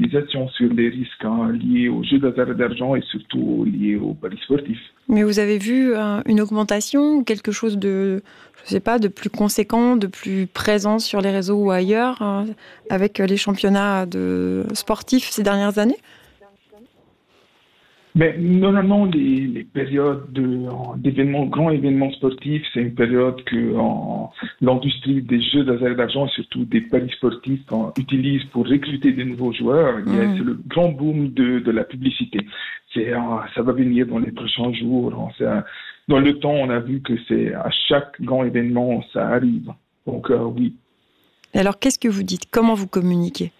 sensibilisation sur les risques liés aux jeux d'hasard et d'argent et surtout liés aux paris sportifs. Mais vous avez vu une augmentation ou quelque chose de, je sais pas, de plus conséquent, de plus présent sur les réseaux ou ailleurs avec les championnats sportifs ces dernières années? Mais normalement, les périodes d'événements, grands événements sportifs, c'est une période que l'industrie des jeux d'hasard et d'argent et surtout des paris sportifs utilise pour recruter de nouveaux joueurs. C'est le grand boom de la publicité. Ça va venir dans les prochains jours. Dans le temps, on a vu que c'est à chaque grand événement, ça arrive. Donc oui. Et alors, qu'est-ce que vous dites? Comment vous communiquez?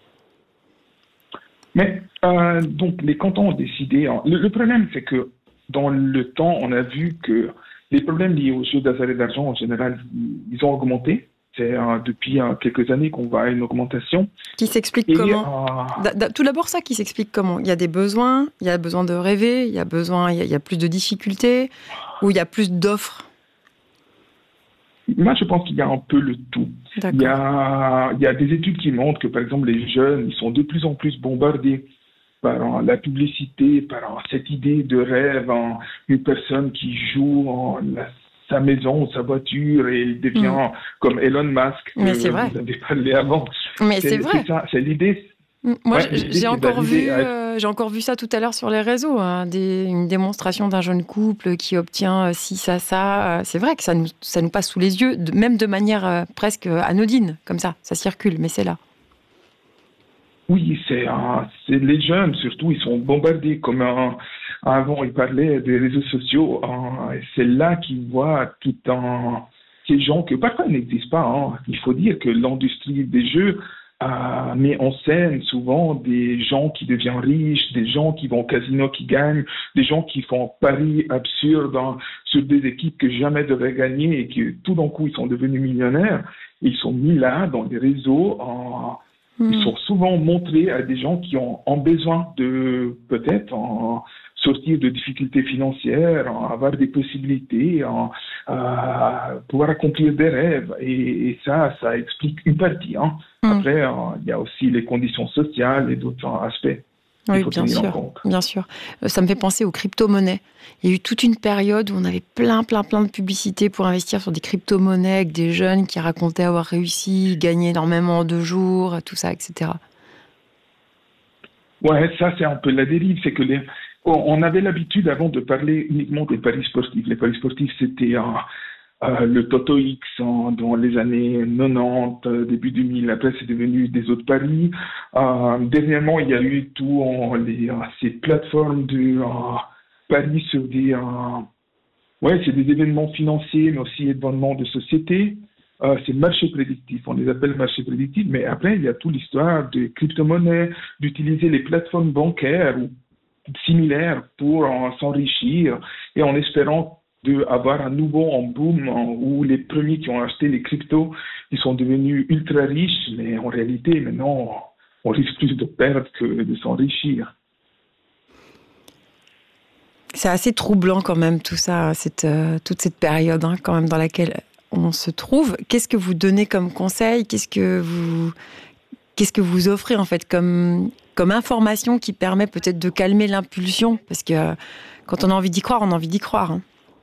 Mais donc les cantons ont décidé. Le problème, c'est que dans le temps, on a vu que les problèmes liés aux jeux d'hasard et d'argent en général, ils ont augmenté. C'est depuis quelques années qu'on voit une augmentation. Qui s'explique comment? Tout d'abord, ça qui s'explique comment? Il y a des besoins, il y a besoin de rêver, il y a plus de difficultés, ou il y a plus d'offres? Moi, je pense qu'il y a un peu le tout. Il y a des études qui montrent que, par exemple, les jeunes, ils sont de plus en plus bombardés par la publicité, par cette idée de rêve, une personne qui joue sa maison, sa voiture, et il devient comme Elon Musk. Mais c'est vrai. Vous avez parlé avant. Mais c'est vrai. C'est l'idée. Moi, j'ai encore vu ça tout à l'heure sur les réseaux, une démonstration d'un jeune couple qui obtient ci, ça. C'est vrai que ça nous passe sous les yeux, même de manière presque anodine, comme ça circule, mais c'est là. Oui, c'est les jeunes, surtout, ils sont bombardés comme avant, ils parlaient des réseaux sociaux. C'est là qu'ils voient tout ces gens que parfois ils n'existent pas. Il faut dire que l'industrie des jeux met en scène souvent des gens qui deviennent riches, des gens qui vont au casino qui gagnent, des gens qui font paris absurdes sur des équipes que jamais devraient gagner et que tout d'un coup ils sont devenus millionnaires. Ils sont mis là dans les réseaux. Ils sont souvent montrés à des gens qui ont besoin de peut-être sortir de difficultés financières, avoir des possibilités, pouvoir accomplir des rêves. Et ça explique une partie. Après, il y a aussi les conditions sociales et d'autres aspects. Oui, bien sûr. Ça me fait penser aux crypto-monnaies. Il y a eu toute une période où on avait plein de publicités pour investir sur des crypto-monnaies avec des jeunes qui racontaient avoir réussi, gagné énormément en 2 jours, tout ça, etc. Ouais, ça c'est un peu la dérive, c'est que on avait l'habitude avant de parler uniquement des paris sportifs. Les paris sportifs, c'était le Toto X dans les années 90, début 2000. Après, c'est devenu des autres paris. Dernièrement, il y a eu ces plateformes de paris sur c'est des événements financiers, mais aussi événements de société. C'est marché prédictif, on les appelle marché prédictif, mais après, il y a toute l'histoire de crypto-monnaies, d'utiliser les plateformes bancaires ou similaires pour s'enrichir et en espérant d'avoir à nouveau un boom où les premiers qui ont acheté les cryptos, ils sont devenus ultra riches, mais en réalité, maintenant, on risque plus de perdre que de s'enrichir. C'est assez troublant quand même tout ça, toute cette période quand même dans laquelle on se trouve. Qu'est-ce que vous donnez comme conseil? Qu'est-ce que vous offrez en fait comme information qui permet peut-être de calmer l'impulsion? Parce que quand on a envie d'y croire, on a envie d'y croire.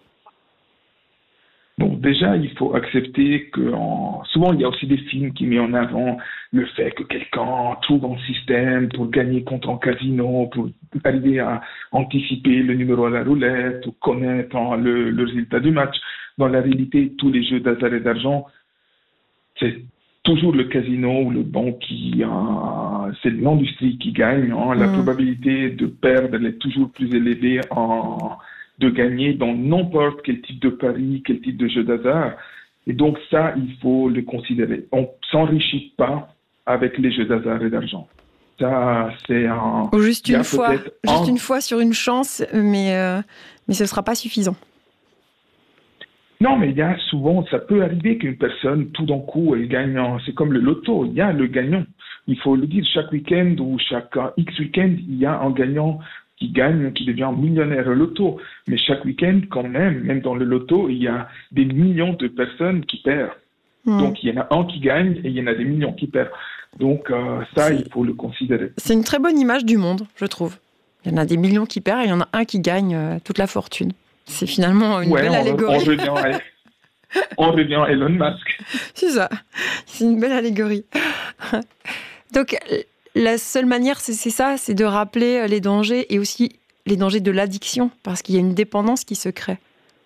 Bon, déjà, il faut accepter que souvent, il y a aussi des films qui mettent en avant le fait que quelqu'un trouve un système pour gagner contre un casino, pour arriver à anticiper le numéro à la roulette ou connaître le résultat du match. Dans la réalité, tous les jeux d'hasard et d'argent, c'est toujours le casino ou le banque c'est l'industrie qui gagne. La probabilité de perdre est toujours plus élevée de gagner dans n'importe quel type de pari, quel type de jeu d'hasard. Et donc ça, il faut le considérer. On ne s'enrichit pas avec les jeux d'hasard et d'argent. Ça, c'est ou juste une fois sur une chance, mais ce ne sera pas suffisant. Non, mais il y a souvent, ça peut arriver qu'une personne, tout d'un coup, elle gagne. C'est comme le loto, il y a le gagnant. Il faut le dire, chaque week-end ou chaque X week-end, il y a un gagnant qui gagne, qui devient millionnaire au loto. Mais chaque week-end, quand même dans le loto, il y a des millions de personnes qui perdent. Donc, il y en a un qui gagne et il y en a des millions qui perdent. Donc ça, il faut le considérer. C'est une très bonne image du monde, je trouve. Il y en a des millions qui perdent et il y en a un qui gagne toute la fortune. C'est finalement une belle allégorie. On revient à Elon Musk. C'est ça, c'est une belle allégorie. Donc, la seule manière, c'est ça, c'est de rappeler les dangers et aussi les dangers de l'addiction, parce qu'il y a une dépendance qui se crée.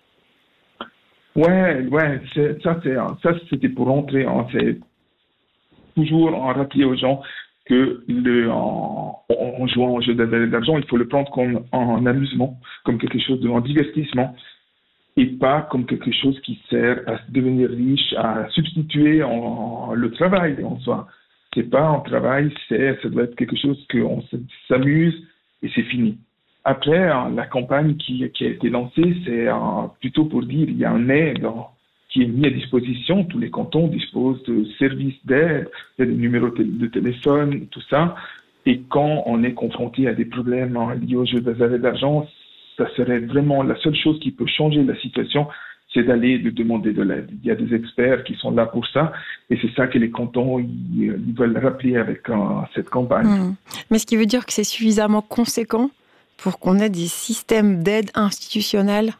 Ouais, ça c'était pour rentrer. C'est toujours en rappeler aux gens que en jouant au jeu d'argent, il faut le prendre comme un amusement, comme quelque chose de divertissement, et pas comme quelque chose qui sert à devenir riche, à substituer le travail en soi. C'est pas un travail, ça doit être quelque chose qu'on s'amuse et c'est fini. Après, la campagne qui a été lancée, c'est plutôt pour dire il y a un aide qui est mis à disposition. Tous les cantons disposent de services d'aide, il y a des numéros de téléphone, tout ça. Et quand on est confronté à des problèmes liés au jeu d'argent, ça serait vraiment la seule chose qui peut changer la situation, c'est d'aller de demander de l'aide. Il y a des experts qui sont là pour ça, et c'est ça que les cantons ils veulent rappeler avec cette campagne. Mais ce qui veut dire que c'est suffisamment conséquent pour qu'on ait des systèmes d'aide institutionnels?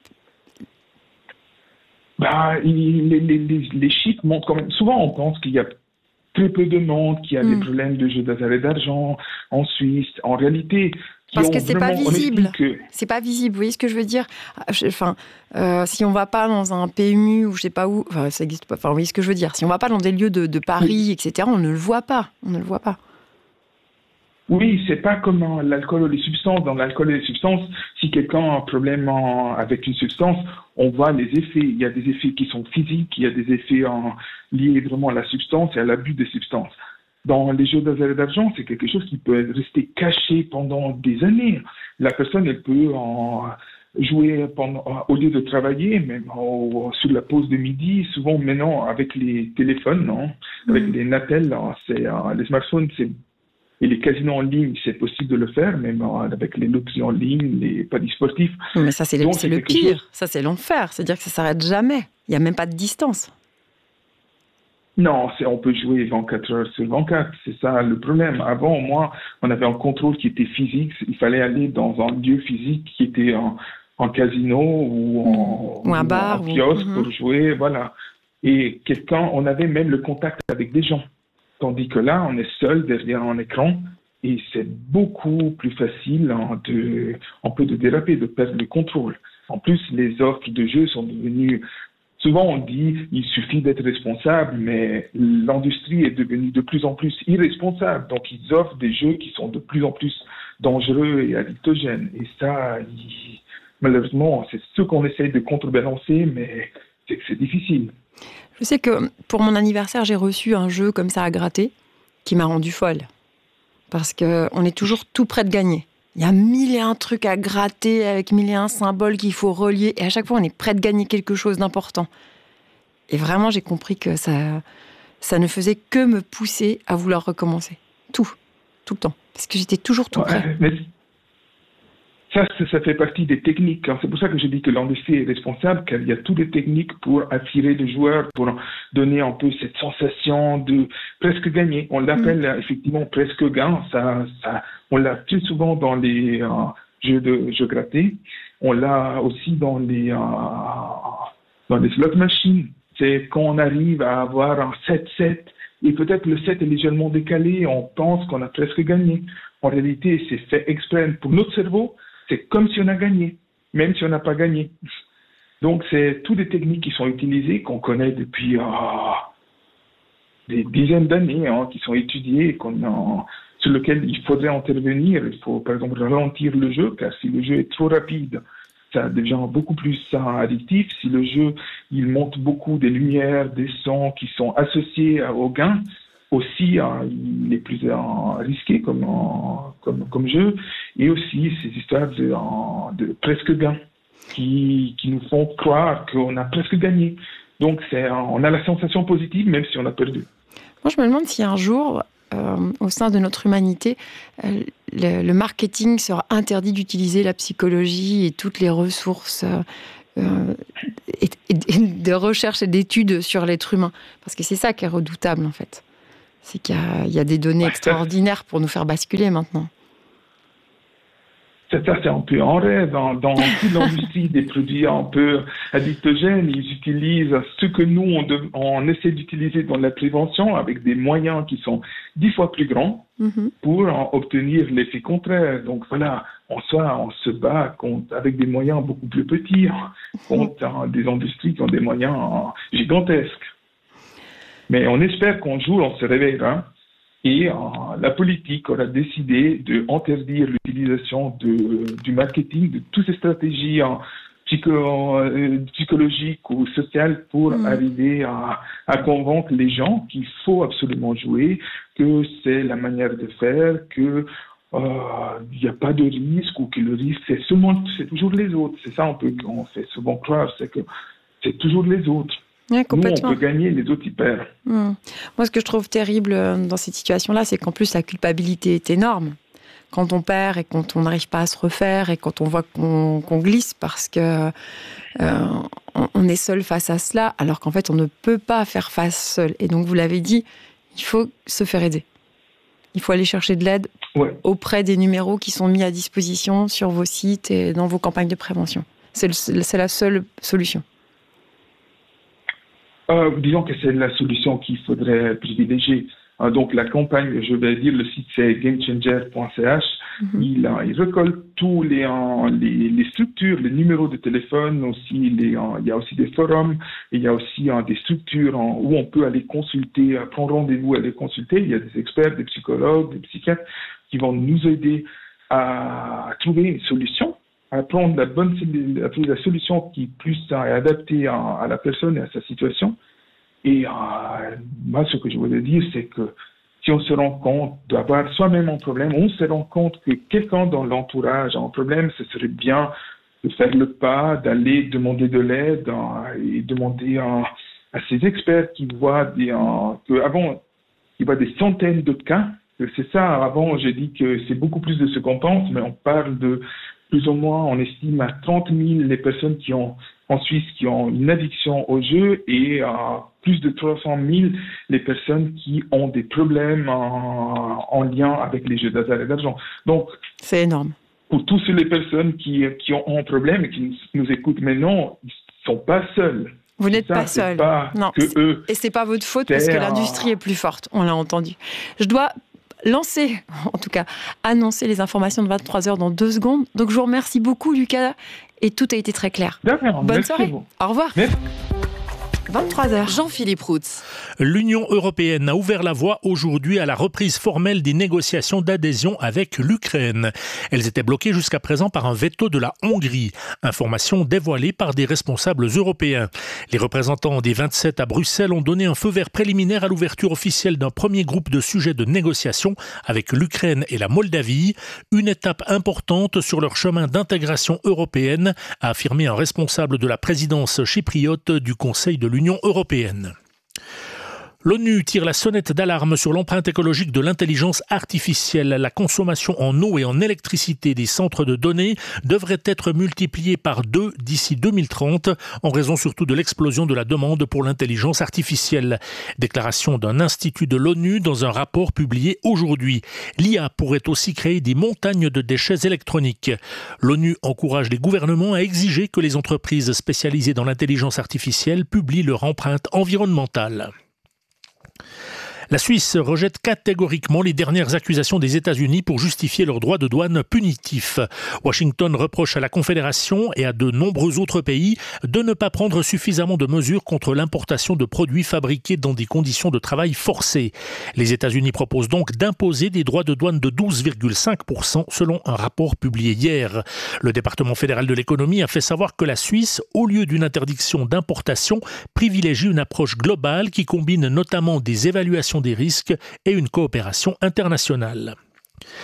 Les chiffres montrent quand même. Souvent, on pense qu'il y a très peu de monde qui a des problèmes de jeux d'argent en Suisse. En réalité, parce que c'est pas visible. C'est pas visible. Vous voyez ce que je veux dire? Si on va pas dans un PMU ou je sais pas où, ça existe pas. Vous voyez ce que je veux dire? Si on va pas dans des lieux de Paris, etc., on ne le voit pas. On ne le voit pas. Oui, c'est pas comme l'alcool ou les substances. Dans l'alcool et les substances, si quelqu'un a un problème avec une substance, on voit les effets. Il y a des effets qui sont physiques, il y a des effets liés vraiment à la substance et à l'abus des substances. Dans les jeux d'argent, c'est quelque chose qui peut rester caché pendant des années. La personne, elle peut jouer au lieu de travailler, même sur la pause de midi. Souvent, maintenant, avec les téléphones, avec les Natel, les smartphones, et les casinos en ligne, c'est possible de le faire, même avec les loteries en ligne, les paris sportifs. Mais ça, c'est le pire. Ça, c'est l'enfer. C'est-à-dire que ça s'arrête jamais. Il n'y a même pas de distance. Non, on peut jouer 24 heures sur 24. C'est ça le problème. Avant, au moins, on avait un contrôle qui était physique. Il fallait aller dans un lieu physique qui était en casino ou un bar, en kiosque pour jouer. Voilà. Et on avait même le contact avec des gens. Tandis que là, on est seul derrière un écran et c'est beaucoup plus facile un peu de déraper, de perdre le contrôle. En plus, les offres de jeux sont devenues... Souvent, on dit il suffit d'être responsable, mais l'industrie est devenue de plus en plus irresponsable. Donc, ils offrent des jeux qui sont de plus en plus dangereux et addictogènes. Et ça, malheureusement, c'est ce qu'on essaye de contrebalancer, mais c'est difficile. Je sais que pour mon anniversaire, j'ai reçu un jeu comme ça à gratter qui m'a rendue folle. Parce qu'on est toujours tout près de gagner. Il y a 1001 trucs à gratter avec 1001 symboles qu'il faut relier. Et à chaque fois, on est près de gagner quelque chose d'important. Et vraiment, j'ai compris que ça ne faisait que me pousser à vouloir recommencer. Tout le temps. Parce que j'étais toujours tout près. Mais ça fait partie des techniques. C'est pour ça que je dis que l'industrie est responsable, car il y a toutes les techniques pour attirer les joueurs, pour donner un peu cette sensation de presque gagner. On l'appelle effectivement presque gain. On l'a plus souvent dans les jeux grattés. On l'a aussi dans les slot machines. C'est quand on arrive à avoir un 7-7 et peut-être le 7 est légèrement décalé, on pense qu'on a presque gagné. En réalité, c'est fait exprès pour notre cerveau. C'est comme si on a gagné, même si on n'a pas gagné. Donc, c'est toutes des techniques qui sont utilisées, qu'on connaît depuis des dizaines d'années, qui sont étudiées, sur lesquelles il faudrait intervenir. Il faut, par exemple, ralentir le jeu, car si le jeu est trop rapide, ça devient beaucoup plus addictif. Si le jeu, il monte beaucoup des lumières, des sons qui sont associés au gain, aussi, il est plus risqué comme jeu, et aussi ces histoires de presque gain qui nous font croire qu'on a presque gagné. Donc, on a la sensation positive, même si on a perdu. Moi, je me demande si un jour, au sein de notre humanité, le marketing sera interdit d'utiliser la psychologie et toutes les ressources de recherche et d'études sur l'être humain. Parce que c'est ça qui est redoutable, en fait. C'est qu'il y a des données extraordinaires pour nous faire basculer maintenant. C'est ça, c'est un peu en rêve. Dans toute l'industrie des produits un peu addictogènes, ils utilisent ce que nous, on essaie d'utiliser dans la prévention avec des moyens qui sont 10 fois plus grands pour obtenir l'effet contraire. Donc voilà, on se bat avec des moyens beaucoup plus petits contre des industries qui ont des moyens gigantesques. Mais on espère qu'un jour, on se réveillera. Et la politique aura décidé d'interdire l'utilisation du marketing, de toutes ces stratégies psychologiques ou sociales pour arriver à convaincre les gens qu'il faut absolument jouer, que c'est la manière de faire, que il n'y a pas de risque ou que le risque c'est toujours les autres. C'est ça un peu qu'on fait souvent croire, c'est que c'est toujours les autres. Ouais, nous, on peut gagner, les autres, ils perdent. Moi, ce que je trouve terrible dans cette situation-là, c'est qu'en plus, la culpabilité est énorme. Quand on perd et quand on n'arrive pas à se refaire et quand on voit qu'on glisse parce que on est seul face à cela, alors qu'en fait, on ne peut pas faire face seul. Et donc, vous l'avez dit, il faut se faire aider. Il faut aller chercher de l'aide auprès des numéros qui sont mis à disposition sur vos sites et dans vos campagnes de prévention. C'est la seule solution. Disons que c'est la solution qu'il faudrait privilégier. Donc la campagne, je vais dire, le site c'est gamechanger.ch. Il récolte tous les structures, les numéros de téléphone, aussi il y a aussi des forums, il y a aussi des structures où on peut aller consulter, prendre rendez-vous, aller consulter. Il y a des experts, des psychologues, des psychiatres qui vont nous aider à trouver une solution, à prendre la solution qui est plus adaptée à la personne et à sa situation. Et moi, ce que je voulais dire, c'est que si on se rend compte d'avoir soi-même un problème, on se rend compte que quelqu'un dans l'entourage a un problème, ce serait bien de faire le pas, d'aller demander de l'aide et demander à ces experts qui voient qu'avant, il y a des centaines de cas. C'est ça, avant, j'ai dit que c'est beaucoup plus de ce qu'on pense, mais on parle de plus ou moins, on estime à 30 000 les personnes en Suisse qui ont une addiction au jeu et plus de 300 000 les personnes qui ont des problèmes en lien avec les jeux d'hasard et d'argent. Donc, c'est énorme. Pour toutes les personnes qui ont un problème et qui nous écoutent maintenant, ils ne sont pas seuls. Vous n'êtes pas seul. Non. Et ce n'est pas votre faute parce que l'industrie est plus forte. On l'a entendu. Je dois annoncer les informations de 23h dans 2 secondes. Donc je vous remercie beaucoup, Lucas, et tout a été très clair. Bonne soirée. Au revoir. Merci. 23h. Jean-Philippe Routz. L'Union européenne a ouvert la voie aujourd'hui à la reprise formelle des négociations d'adhésion avec l'Ukraine. Elles étaient bloquées jusqu'à présent par un veto de la Hongrie. Information dévoilée par des responsables européens. Les représentants des 27 à Bruxelles ont donné un feu vert préliminaire à l'ouverture officielle d'un premier groupe de sujets de négociation avec l'Ukraine et la Moldavie. Une étape importante sur leur chemin d'intégration européenne, a affirmé un responsable de la présidence chypriote du Conseil de l'Union européenne. L'ONU tire la sonnette d'alarme sur l'empreinte écologique de l'intelligence artificielle. La consommation en eau et en électricité des centres de données devrait être multipliée par 2 d'ici 2030, en raison surtout de l'explosion de la demande pour l'intelligence artificielle. Déclaration d'un institut de l'ONU dans un rapport publié aujourd'hui. L'IA pourrait aussi créer des montagnes de déchets électroniques. L'ONU encourage les gouvernements à exiger que les entreprises spécialisées dans l'intelligence artificielle publient leur empreinte environnementale. La Suisse rejette catégoriquement les dernières accusations des États-Unis pour justifier leurs droits de douane punitifs. Washington reproche à la Confédération et à de nombreux autres pays de ne pas prendre suffisamment de mesures contre l'importation de produits fabriqués dans des conditions de travail forcées. Les États-Unis proposent donc d'imposer des droits de douane de 12,5% selon un rapport publié hier. Le département fédéral de l'économie a fait savoir que la Suisse, au lieu d'une interdiction d'importation, privilégie une approche globale qui combine notamment des évaluations des risques et une coopération internationale.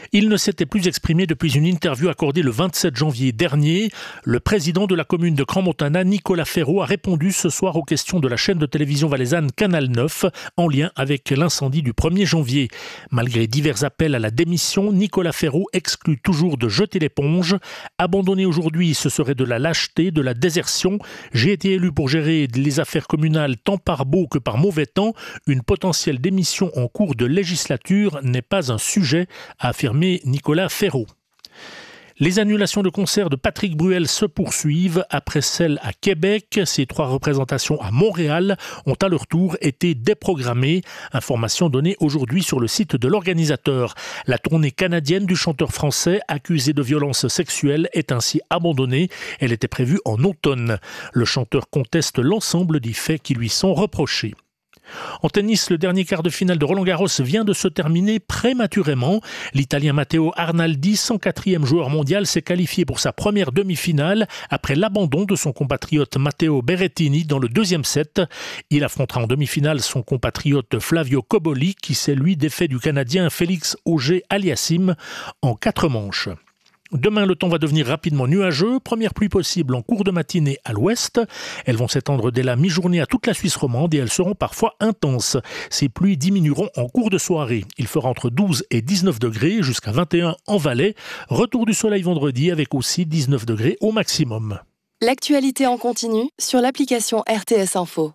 Il ne s'était plus exprimé depuis une interview accordée le 27 janvier dernier. Le président de la commune de Crans-Montana, Nicolas Ferraud, a répondu ce soir aux questions de la chaîne de télévision valaisanne Canal 9 en lien avec l'incendie du 1er janvier. Malgré divers appels à la démission, Nicolas Ferraud exclut toujours de jeter l'éponge. Abandonner aujourd'hui, ce serait de la lâcheté, de la désertion. J'ai été élu pour gérer les affaires communales tant par beau que par mauvais temps. Une potentielle démission en cours de législature n'est pas un sujet, a affirmé Nicolas Ferraud. Les annulations de concerts de Patrick Bruel se poursuivent après celles à Québec. Ces 3 représentations à Montréal ont à leur tour été déprogrammées. Information donnée aujourd'hui sur le site de l'organisateur. La tournée canadienne du chanteur français accusé de violences sexuelles est ainsi abandonnée. Elle était prévue en automne. Le chanteur conteste l'ensemble des faits qui lui sont reprochés. En tennis, le dernier quart de finale de Roland-Garros vient de se terminer prématurément. L'Italien Matteo Arnaldi, 104e joueur mondial, s'est qualifié pour sa première demi-finale après l'abandon de son compatriote Matteo Berrettini dans le 2e set. Il affrontera en demi-finale son compatriote Flavio Cobolli qui s'est lui défait du Canadien Félix Auger-Aliassime en 4 manches. Demain, le temps va devenir rapidement nuageux. Première pluie possible en cours de matinée à l'ouest. Elles vont s'étendre dès la mi-journée à toute la Suisse romande et elles seront parfois intenses. Ces pluies diminueront en cours de soirée. Il fera entre 12 et 19 degrés jusqu'à 21 en Valais. Retour du soleil vendredi avec aussi 19 degrés au maximum. L'actualité en continu sur l'application RTS Info.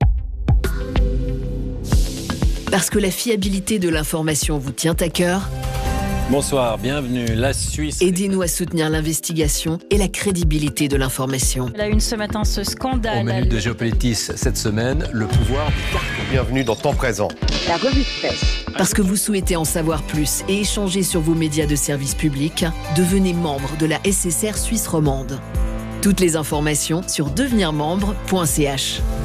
Parce que la fiabilité de l'information vous tient à cœur. Bonsoir, bienvenue. La Suisse. Aidez-nous à soutenir l'investigation et la crédibilité de l'information. La une ce matin, ce scandale. Au menu de Géopolitis cette semaine, le pouvoir du carton. Bienvenue dans Temps Présent. La revue de presse. Parce que vous souhaitez en savoir plus et échanger sur vos médias de service public, devenez membre de la SSR Suisse romande. Toutes les informations sur devenirmembre.ch.